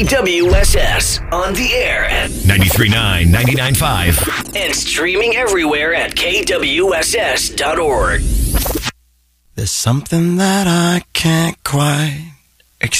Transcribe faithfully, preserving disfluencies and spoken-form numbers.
K W S S. On the air at ninety-three point nine, ninety-nine point five. And streaming everywhere at K W S S dot org. There's something that I can't quite